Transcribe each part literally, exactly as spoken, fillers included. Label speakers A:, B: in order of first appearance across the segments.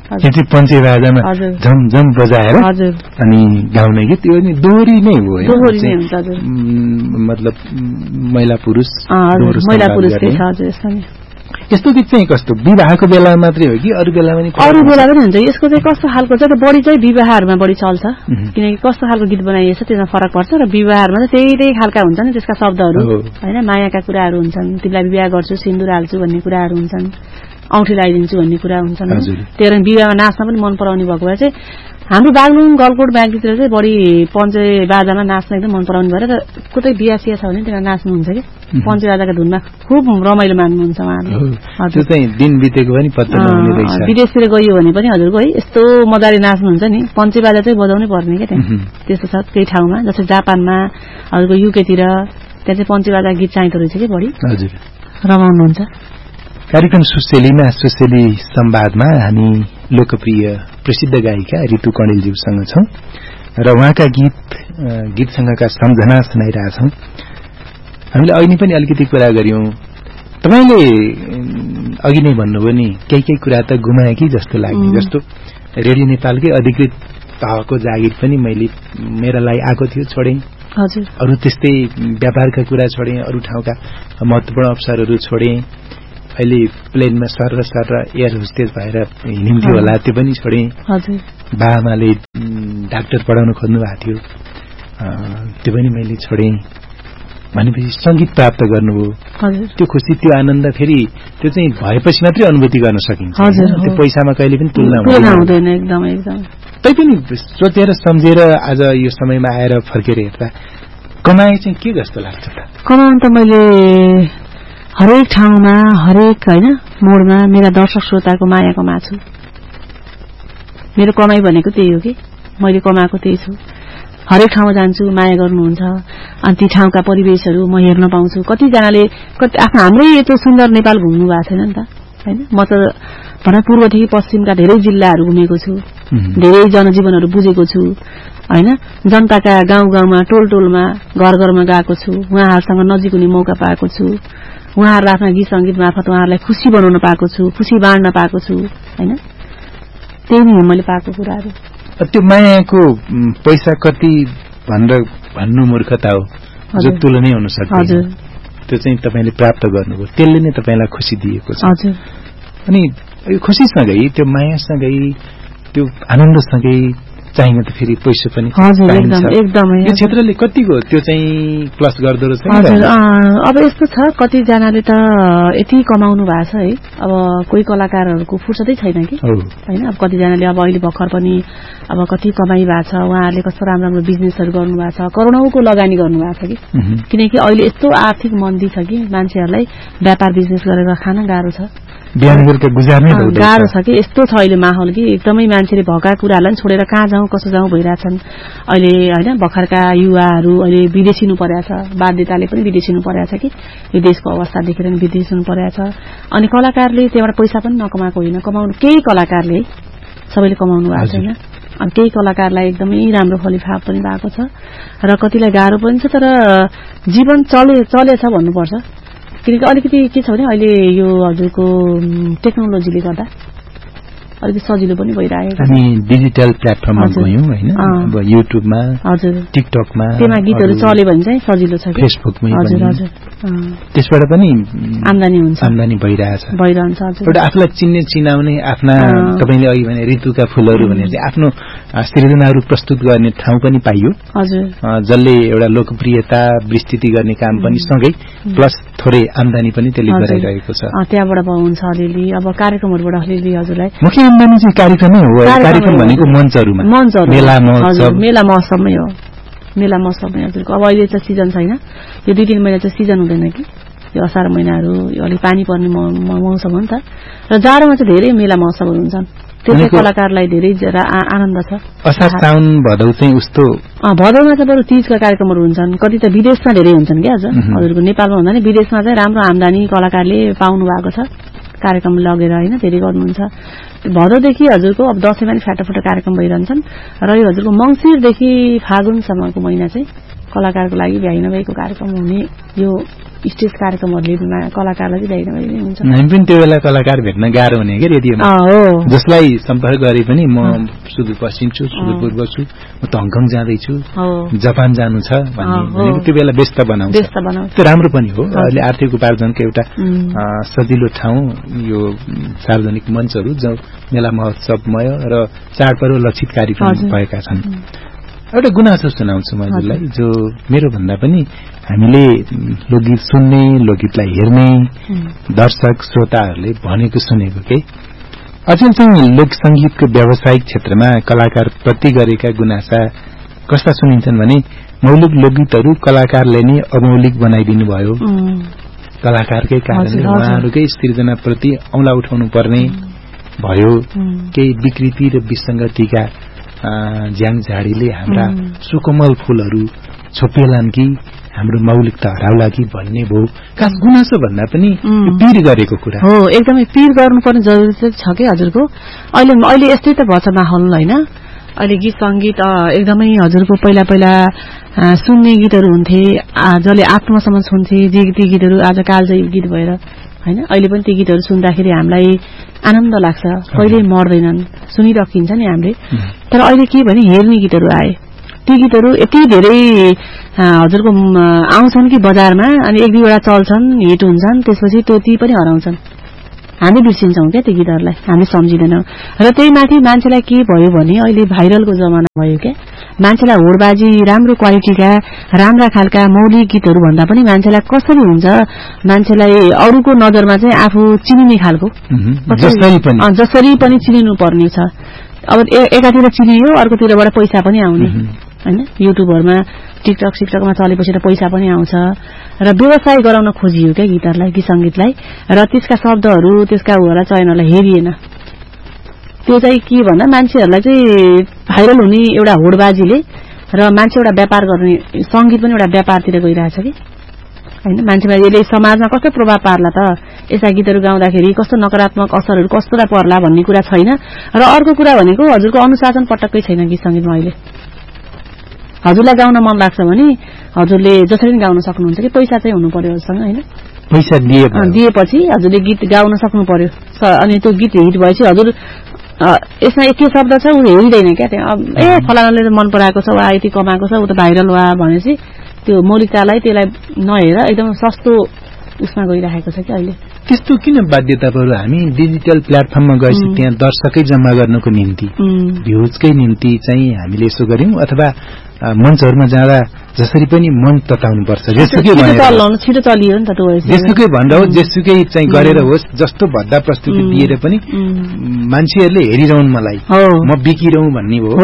A: त्यो चाहिँ पञ्चे बाजामा झमझम बजाएर अनि गाउने गीत त्यो नि दोहोरी नै हो
B: दोहोरी नै हुन्छ हजुर
A: मतलब महिला पुरुष
B: महिला पुरुषकै छ हजुर यस्तो नि
A: यस्तो गीत चाहिँ कस्तो विवाहको बेला मात्रै हो कि अरू बेला पनि
B: अरू बेला पनि हुन्छ यसको चाहिँ कस्तो खालको चाहिँ बढी चाहिँ विवाहहरूमा बढी चल्छ किनकि कस्तो खालको गीत बनाइएछ त्यसमा फरक पर्छ र विवाहहरूमा चाहिँ त्यही त्यही खालका हुन्छन् त्यसका शब्दहरू हैन मायाका कुराहरू हुन्छन् तिमीलाई विवाह गर्छु सिन्दूर हाल्छु भन्ने कुराहरू हुन्छन् औँठी लगाइदिन्छु भन्ने कुरा हुन्छन् त्यही कारण विवाहमा नाच्न पनि मन पराउने भएको भए चाहिँ हाम्रो बागलुङ गलकोट ब्याङ्कतिर चाहिँ बढी पञ्चे बाजामा नाच्न एकदम मन पराउने भएर र कतै बिहा सिया छ भने त्यहाँ नाच्नुहुन्छ कि पञ्चे बाजाका धुनमा खुब रमाइलो मान्नुहुन्छ उहाँहरूले
A: त्यो चाहिँ दिन बितेको पनि पत्ता नहुने रहेछ
B: विदेशतिर गयो भने पनि हजुरको है यस्तो मजाले नाच्नुहुन्छ नि पञ्चे बाजा चाहिँ बजाउनै पर्ने क्या त्यहाँ त्यस्तो छ केही ठाउँमा जस्तै जापानमा हजुरको युकेतिर त्यहाँ चाहिँ पञ्चे बाजा गीत चाहिँदो रहेछ कि बढी
A: हजुर
B: रमाउनुहुन्छ
A: कार्यक्रम सुशेलीमा सुशेली संवादमा हामी लोकप्रिय प्रसिद्ध गायिका ऋतु कणेलज्यूसँग छौं र उहाँका गीत गीतसँगका सम्झना सुनाइरहेछौं हामीले अहिले पनि अलिकति कुरा गर्यौं तपाईले अघि नै भन्नुभयो नि केही केही कुरा त गुमाए कि जस्तो लाग्यो जस्तो रेडियो नेपालकै अधिकृत तहको जागिर पनि मैले मेरा लागि आएको थियो छोडे
B: हजुर
A: अरु त्यस्तै व्यापारका कुरा छोडे अरु ठाउँका महत्त्वपूर्ण अवसरहरू छोडे अहिले प्लेनमा सर र सर र एयर होस्टेज भएर हिँड्थ्यो होला त्यो पनि छोडे
B: हजुर
A: बाआमाले डाक्टर पढाउन खोज्नु भएको थियो त्यो पनि मैले छोडे भनेपछि संगीत प्राप्त गर्नुभयो त्यो खुसी त्यो आनन्द फेरि त्यो चाहिँ भएपछि मात्रै अनुभूति गर्न सकिन्छ त्यो पैसामा कहिले पनि तुलना
B: हुँदैन एकदम एकदम
A: तैपनि सोचेर सम्झेर आज यो समयमा आएर फर्केर हेर्दा कमाए चाहिँ के जस्तो लाग्छ त
B: कमाउन त मैले हरेक ठाउँमा हरेक हैन मोडमा मेरा दर्शक श्रोताको माया कमाछु मेरो कमाई भनेको त्यही हो कि मैले कमाएको त्यही छु हरेक ठाउँमा जान्छु माया गर्नुहुन्छ अनि ती ठाउँका परिवेशहरू म हेर्न पाउँछु कतिजनाले कति आफ्नो हाम्रै यत्रो सुन्दर नेपाल घुम्नु भएको छैन नि त हैन म त भन पूर्वदेखि पश्चिमका धेरै जिल्लाहरू घुमेको छु धेरै जनजीवनहरू बुझेको छु हैन जनताका गाउँ गाउँमा टोल टोलमा घर घरमा गएको छु उहाँहरूसँग नजिक हुने मौका पाएको छु उहाँहरूले आफ्ना गीत संगीत मार्फत उहाँहरूलाई खुशी बनाउन पाएको छु खुशी बाँड्न पाएको छु हैन त्यही नै हो मैले पाएको कुराहरू
A: त्यो मायाको पैसा कति भनेर भन्नु मूर्खता हो जो तुलनै हुन सक्दैन
B: हजुर
A: त्यो चाहिँ तपाईले प्राप्त गर्नुभयो त्यसले नै तपाईलाई खुशी दिएको छ
B: हजुर
A: अनि यो खुशीसँगै त्यो मायासँगै त्यो आनन्दसँगै चाहिने त फेरि पैसा पनि
B: हजुर एकदम एकदमै
A: यो क्षेत्रले कतिको त्यो चाहिँ प्लस गर्दो रहेछ
B: हजुर अब यस्तो छ कति जनाले त यति कमाउनु भएको छ है अब कोही कलाकारहरूको फुर्सदै छैन कि हैन अब कति जनाले अब अहिले भर्खर पनि अब कति कमाई भएको छ उहाँहरूले कस्तो राम्रो राम्रो बिजनेसहरू गर्नु भएको छ करोडौंको लगानी गर्नु भएको छ कि किनकि अहिले यस्तो आर्थिक मन्दी छ कि मान्छेहरूलाई व्यापार बिजनेस गरेर खान गाह्रो छ
A: बिहान बेलुका गुजार्नै
B: गाह्रो छ कि यस्तो छ अहिले माहौल कि एकदमै मान्छेले भएका कुराहरूलाई छोडेर कहाँ जाउँ कसो जाउँ भइरहेछन् अहिले हैन भर्खरका युवाहरू अहिले विदेशिनु परेको छ बाध्यताले पनि विदेशिनु परेको छ कि यो देशको अवस्था देखेर नि विदेशिनु परेको छ अनि कलाकारले त्यहाँबाट पैसा पनि नकमाएको होइन कमाउनु केही कलाकारले सबैले कमाउनु भएको छैन अनि केही कलाकारलाई एकदमै राम्रो फलिफाप पनि भएको छ र कतिलाई गाह्रो पनि छ तर जीवन चले चलेछ भन्नुपर्छ किनकि अलिकति के छ भने अहिले यो हजुरको टेक्नोलोजीले गर्दा अलिकति सजिलो पनि भइरहेको छ
A: हामी डिजिटल प्लेटफर्ममा गयौं हैन अब युट्युबमा
B: हजुर
A: टिकटकमा
B: त्यसमा गीतहरू चल्यो भने चाहिँ सजिलो छ कि
A: फेसबुकमै
B: हजुर हजुर
A: त्यसबाट पनि
B: आम्दानी हुन्छ
A: आम्दानी भइरहेछ
B: भइरहन्छ हजुर
A: एउटा आफूलाई चिन्ने चिनाउने आफ्ना तपाईले अघि भने ऋतुका फूलहरू भने चाहिँ आफ्नो सृजनाहरू प्रस्तुत गर्ने ठाउँ पनि पाइयो
B: हजुर
A: जसले एउटा लोकप्रियता विस्तृति गर्ने काम पनि सँगै प्लस थोरै आम्दानी पनि त्यसले गराइरहेको छ
B: त्यहाँबाट हुन्छ अलिअलि अब कार्यक्रमहरुबाट अलिअलि हजुरलाई
A: मुख्य आम्दानी चाहिँ कार्यक्रमै हो कार्यक्रम भनेको मञ्चहरुमा
B: मञ्चहरु
A: मेला महोत्सव
B: मेला महोत्सवमै हो मेला महोत्सवमै हजुरको अब अहिले चाहिँ सिजन छैन यो दुई तीन महिना चाहिँ सिजन हुँदैन कि यो असार महिनाहरू यो अलि पानी पर्ने मौसम हो नि त र जाडोमा चाहिँ धेरै मेला महोत्सवहरू हुन्छन् त्यसले कलाकारलाई धेरै आनन्द छ
A: असार साउन भदौ चाहिँ उस्तो
B: भदौमा चाहिँ बरु तीजका कार्यक्रमहरू हुन्छन् कति त विदेशमा धेरै हुन्छन् क्या हजुर हजुरको नेपालमा भन्दा नि विदेशमा चाहिँ राम्रो आम्दानी कलाकारले पाउनु भएको छ कार्यक्रम लगेर हैन धेरै गर्नुहुन्छ भदौदेखि हजुरको अब दशैंमा नि फ्याटाफुटा कार्यक्रम भइरहन्छन् र यो हजुरको मंसिरदेखि फागुनसम्मको महिना चाहिँ कलाकारको लागि भ्याइ नभएको कार्यक्रम हुने यो स्टेज कार्यक्रमहरूले कलाकारलाई चाहिँ भ्याइ नभएको हुन्छ।
A: हामी पनि त्यो बेला कलाकार भेट्न गाह्रो हुने क्या रेडियोमा, जसलाई सम्पर्क गरे पनि म सुदूरपश्चिम छु, सुदूरपूर्व छु, म त हङकङ जाँदैछु, जापान जानु छ भन्ने त्यो बेला व्यस्त बनाउँछ। त्यो राम्रो पनि हो। अहिले आर्थिक उपार्जनको एउटा सजिलो ठाउँ यो सार्वजनिक मञ्चहरू जो मेला महोत्सवमय र चाडपर्व लक्षित कार्यक्रम भएका छन्। एउटा गुनासो सुनाउँछु म हजुरलाई, जो मेरो भन्दा पनि हामीले लोकगीत सुन्ने, लोकगीतलाई हेर्ने दर्शक श्रोताहरूले भनेको सुनेको के अचेल चाहिँ लोक संगीतको व्यावसायिक क्षेत्रमा कलाकार प्रति गरेका गुनासा कस्ता सुनिन्छन् भने मौलिक लोकगीतहरू कलाकारले नै अमौलिक बनाइदिनु भयो, कलाकारकै कारणले उहाँहरूकै सृजनाप्रति औँला उठाउनु पर्ने भयो, केही विकृति र विसंगतिका ज्याङ झाडीले हाम्रा सुकोमल फूलहरू छोपेलान् कि हाम्रो मौलिकता हराउला कि भन्ने भयो। खास गुनासो भन्दा पनि पीर गरेको कुरा
B: हो। एकदमै पीर गर्नुपर्ने जरुरी छ कि हजुरको। अहिले अहिले यस्तै त भन्छ माहौल होइन। अहिले गीत संगीत एकदमै हजुरको पहिला पहिला सुन्ने गीतहरू हुन्थे, जसले आत्मसम्म सुन्थे, जे ती गीतहरू आज कालजयी गीत भएर होइन। अहिले पनि ती गीतहरू सुन्दाखेरि हामीलाई आनन्द लाग्छ, कहिल्यै मर्दैनन्, सुनिरकिन्छ नि हामीले। तर अहिले के भने हेर्ने गीतहरू आए, ती गीतहरू यति धेरै हजुरको आउँछन् कि बजारमा, अनि एक दुईवटा चल्छन्, हिट हुन्छन्, त्यसपछि त्यो ती पनि हराउँछन्। हामी बिर्सिन्छौँ क्या ती गीतहरूलाई, हामी सम्झिँदैनौँ। र त्यही माथि मान्छेलाई के भयो भने अहिले भाइरलको जमाना भयो क्या। मान्छेलाई होडबाजी, राम्रो क्वालिटीका, राम्रा खालका मौलिक गीतहरू भन्दा पनि मान्छेलाई कसरी हुन्छ, मान्छेलाई अरूको नजरमा चाहिँ आफू चिनिने खालको जसरी पनि चिनिनु पर्ने छ। अब एकातिर चिनियो, अर्कोतिरबाट पैसा पनि आउने होइन। युट्युबहरूमा टिकटक सिकटकमा चलेपछि त पैसा पनि आउँछ र व्यवसाय गराउन खोजियो क्या गीतहरूलाई, गीत संगीतलाई। र त्यसका शब्दहरू, त्यसका उयोलाई चयनहरूलाई हेरिएन। त्यो चाहिँ के भन्दा मान्छेहरूलाई चाहिँ भाइरल हुने एउटा होडबाजीले र मान्छे एउटा व्यापार गर्ने, संगीत पनि एउटा व्यापारतिर गइरहेछ कि होइन। मान्छेमा यसले समाजमा कस्तो प्रभाव पार्ला त, यस्ता गीतहरू गाउँदाखेरि कस्तो नकारात्मक असरहरू कस्तोलाई पर्ला भन्ने कुरा छैन। र अर्को कुरा भनेको हजुरको अनुशासन पटक्कै छैन गीत संगीतमा अहिले। हजुरलाई गाउन मन लाग्छ भने हजुरले जसरी पनि गाउन सक्नुहुन्छ कि पैसा चाहिँ हुनु पर्यो हजुरसँग होइन।
A: पैसा
B: दिएपछि हजुरले गीत गाउन सक्नु पर्यो। अनि त्यो गीत हिट भएपछि हजुर यसमा के शब्द छ ऊ हेरिँदैन क्या। त्यहाँ ए फलानाले मन पराएको छ वा यति कमाएको छ ऊ त भाइरल वा भनेपछि त्यो मौलिकतालाई त्यसलाई नहेर एकदम सस्तो उसमा गइरहेको छ कि अहिले।
A: त्यस्तो किन बाध्यता पर्यो? हामी डिजिटल प्लेटफर्ममा गएपछि त्यहाँ दर्शकै जम्मा गर्नको निम्ति, भ्युजकै निम्ति चाहिँ हामीले यसो गर्यौं, अथवा मञ्चहरूमा जाँदा जसरी पनि मन तताउनुपर्छ, जेसुकै
B: छिटो चलियो नि त त्यो,
A: जेसुकै भनेर होस्, जेसुकै चाहिँ गरेर होस्, जस्तो भद्दा प्रस्तुति दिएर पनि मान्छेहरूले हेरिरहन्, मलाई म बिकिरहँ भन्ने हो।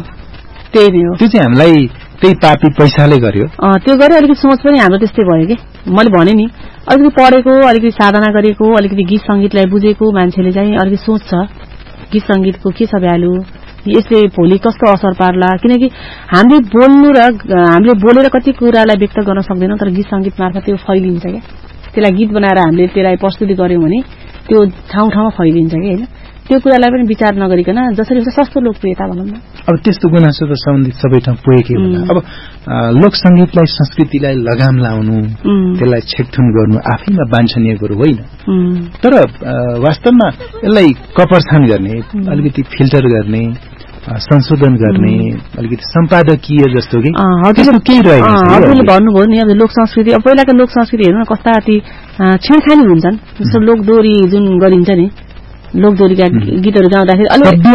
B: त्यही नै हो।
A: त्यो चाहिँ हामीलाई त्यही पापी पैसाले गर्यो।
B: त्यो गरे अलिकति सोच पनि हाम्रो त्यस्तै भयो कि। मैले भने नि अलिकति पढेको, अलिकति साधना गरेको, अलिकति गीत संगीतलाई बुझेको मान्छेले चाहिँ अलिकति सोच्छ गीत संगीतको के छ भ्यालु, यसले भोलि कस्तो असर पार्ला। किनकि हामीले बोल्नु र हामीले बोलेर कति कुरालाई व्यक्त गर्न सक्दैनौँ, तर गीत संगीत मार्फत त्यो फैलिन्छ क्या। त्यसलाई गीत बनाएर हामीले त्यसलाई प्रस्तुति गर्यौं भने त्यो ठाउँ ठाउँमा फैलिन्छ कि होइन। त्यो कुरालाई पनि विचार नगरिकन जसरी हुन्छ सस्तो लोकप्रियता भनौँ न।
A: अब त्यस्तो गुनासो त सम्बन्धित सबै ठाउँ पुगेकै होला। अब लोक संगीतलाई, संस्कृतिलाई लगाम लाउनु, त्यसलाई छेकथुन गर्नु आफैमा वाञ्छनीय कुरो होइन। तर वास्तवमा यसलाई कपरछान गर्ने, अलिकति फिल्टर गर्ने, संशोधन गर्ने, अलिकति सम्पादकीय जस्तो कि त्यस्तो केही रहेको छ।
B: हजुरले भन्नुभयो नि अब लोक संस्कृति, अब पहिलाको लोक संस्कृति हेर्नु न कस्ता अति छेडखानी हुन्छन्। जस्तो लोकदोरी जुन गरिन्छ नि, लोकदोरीका गीतहरू गाउँदाखेरि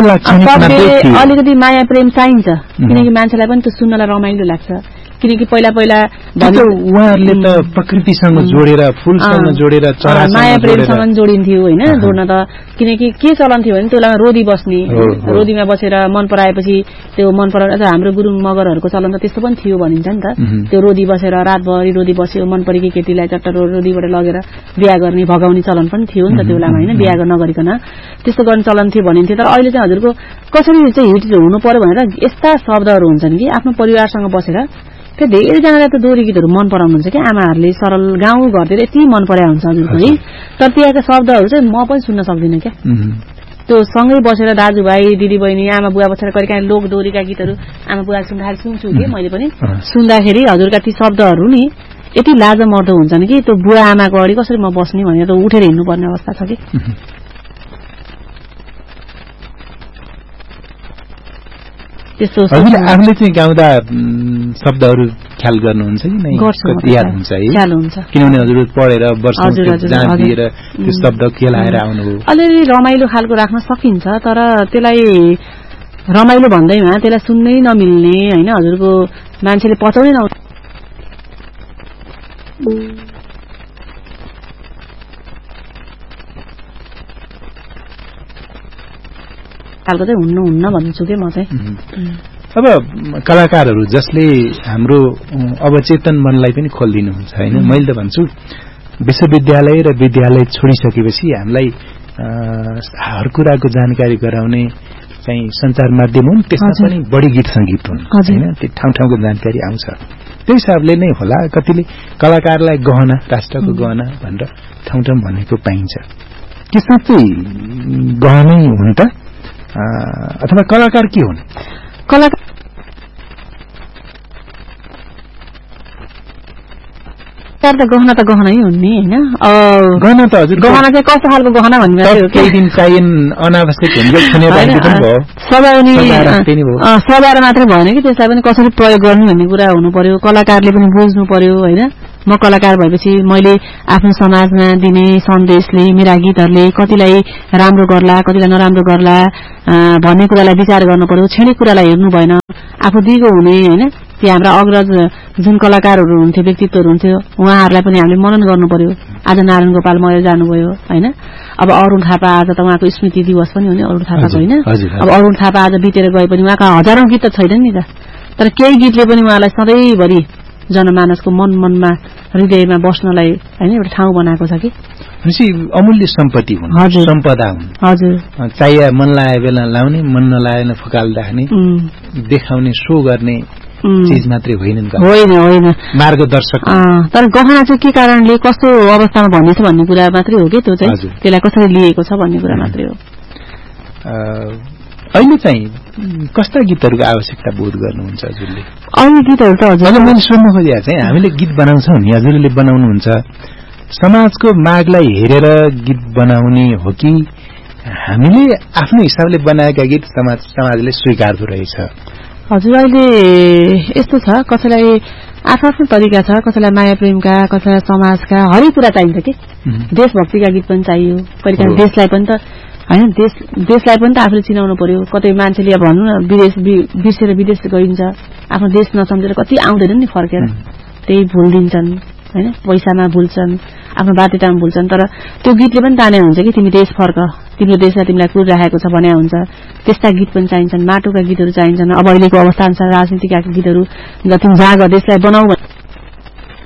B: अलिकति माया प्रेम चाहिन्छ, किनकि मान्छेलाई पनि त्यो सुन्नलाई रमाइलो लाग्छ। किनकि पहिला पहिला
A: उहाँहरूले त प्रकृतिसँग जोडेर, फूलसँग जोडेर,
B: माया प्रेमसँग जोडिन्थ्यो होइन जोड्न त। किनकि के चलन थियो भने त्यसलाई रोदी बस्ने, रोदीमा बसेर मन पराएपछि त्यो मन पराएर हाम्रो गुरुङ मगरहरूको चलन त त्यस्तो पनि थियो भनिन्छ नि त। त्यो रोदी बसेर रातभरि रोदी बस्यो, मन परेकी केटीलाई चट्ट रोदीबाट लगेर बिहा गर्ने भगाउने चलन पनि थियो नि त त्यो बेलामा होइन। बिहा नगरिकन त्यस्तो गर्ने चलन थियो भनिन्थ्यो। तर अहिले चाहिँ हजुरको कसरी चाहिँ हिट हुनु पर्यो भनेर यस्ता शब्दहरू हुन्छन् कि आफ्नो परिवारसँग बसेर त्यो धेरैजनालाई त दोहोरी गीतहरू मन पराउनुहुन्छ क्या। आमाहरूले सरल गाउँ घरतिर यति मन पराए हुन्छ हजुरको है, तर त्यहाँका शब्दहरू चाहिँ म पनि सुन्न सक्दिनँ क्या। त्यो सँगै बसेर दाजुभाइ दिदीबहिनी आमा बुवा बसेर कहिलेकाहीँ लोक दोहोरीका गीतहरू आमा बुवा सुन्दाखेरि सुन्छु कि मैले पनि सुन्दाखेरि हजुरका ती शब्दहरू नि यति लाजमर्दो हुन्छन् कि त्यो बुवा आमाको अगाडि कसरी म बस्ने भनेर त उठेर हिँड्नुपर्ने अवस्था छ कि त्यस्तो
A: आफूले चाहिँ गाउँदा शब्दहरू ख्याल गर्नुहुन्छ कि नै याद हुन्छ है
B: ख्याल हुन्छ
A: किनभने हजुर पढेर वर्षौं जहाँ दिएर त्यो शब्द खेलाएर आउनुभयो
B: अलिअलि रमाइलो खालको राख्न सकिन्छ तर त्यसलाई रमाइलो भन्दैमा त्यसलाई सुन्नै नमिल्ने होइन हजुरको मान्छेले पचाउनै न खालको चाहिँ हुन्न हुन्न भन्छु कि म चाहिँ
A: अब कलाकारहरू जसले हाम्रो अवचेतन मनलाई पनि खोलिदिनुहुन्छ होइन मैले त भन्छु विश्वविद्यालय र विद्यालय छोडिसकेपछि हामीलाई हर कुराको जानकारी गराउने चाहिँ सञ्चार माध्यम हुन् त्यसमा पनि बढी गीत संगीत हुन् होइन त्यो ठाउँ ठाउँको जानकारी आउँछ त्यही हिसाबले नै होला कतिले कलाकारलाई गहना राष्ट्रको गहना भनेर ठाउँ ठाउँ भनेको पाइन्छ के साँच्चै गहनै हुन् त अथवा कलाकार के हुन्
B: कलाकार त गहना त गहनै हुन् नि होइन
A: गहना त हजुर
B: गहना चाहिँ कस्तो खालको गहना भन्ने
A: केही दिन चाहिन अनावश्यक
B: सभाएर मात्रै भएन कि त्यसलाई पनि कसरी प्रयोग गर्ने भन्ने कुरा हुनु पर्यो कलाकारले पनि बुझ्नु पर्यो होइन म कलाकार भएपछि मैले आफ्नो समाजमा दिने सन्देशले मेरा गीतहरूले कतिलाई राम्रो गर्ला कतिलाई नराम्रो गर्ला भन्ने कुरालाई विचार गर्नु पर्यो छेडी कुरालाई हेर्नु भएन आफू दिगो हुने होइन ती हाम्रा अग्रज जुन कलाकारहरू हुन्थ्यो व्यक्तित्वहरू हुन्थ्यो उहाँहरूलाई पनि हामीले मनन गर्नु पर्यो आज नारायण गोपाल मरेर जानुभयो होइन अब अरुण थापा आज त उहाँको स्मृति दिवस पनि हो नि अरुण थापाको होइन अब अरुण थापा आज बितेर गए पनि उहाँका हजारौं गीत त छैन नि त तर केही गीतले पनि उहाँलाई सधैँभरि जनमानसको मन मनमा हृदयमा बस्नलाई होइन एउटा ठाउँ बनाएको छ कि
A: अमूल्य सम्पत्ति हुन् सम्पदा हुन्
B: हजुर
A: चाहिए मन लागेको बेला लाउने मन नलागेन फुकाल राख्ने देखाउने सो गर्ने चीज मात्रै होइनन्
B: होइन होइन
A: मार्गदर्शक
B: तर गहना चाहिँ के कारणले कस्तो अवस्थामा भन्ने छ भन्ने कुरा मात्रै हो कि त्यो चाहिँ त्यसलाई कसरी लिएको छ भन्ने कुरा मात्रै हो
A: अहिले चाहिँ कस्ता गीतहरूको आवश्यकता बोध गर्नुहुन्छ हजुरले
B: अहिले गीतहरू त हजुर
A: मैले सुन्न खोजेको चाहिँ हामीले गीत बनाउँछौँ नि हजुरले बनाउनुहुन्छ समाजको मागलाई हेरेर गीत बनाउने हो कि हामीले आफ्नो हिसाबले बनाएका गीत समाज समाजले स्वीकार्दो रहेछ
B: हजुर अहिले यस्तो छ कसैलाई आफ्नो तरिका छ कसैलाई माया प्रेमका कसैलाई समाजका हरेक कुरा चाहिन्छ कि देशभक्तिका गीत पनि चाहियो कहिलेकाहीँ देशलाई पनि त होइन देश देशलाई पनि त आफूले चिनाउनु पर्यो कतै मान्छेले भन्नु न विदेश बिर्सेर विदेश गइन्छ आफ्नो देश नसम्झेर कति आउँदैनन् नि फर्केर त्यही भुलिदिन्छन् होइन पैसामा भुल्छन् आफ्नो बाध्यतामा भुल्छन् तर त्यो गीतले पनि ताने हुन्छ कि तिमी देश फर्क तिम्रो देशलाई तिमीलाई कुरिराखेको छ भने हुन्छ त्यस्ता गीत पनि चाहिन्छन् माटोका गीतहरू चाहिन्छन् अब अहिलेको अवस्था अनुसार राजनीतिका गीतहरू जति जाग देशलाई बनाऊ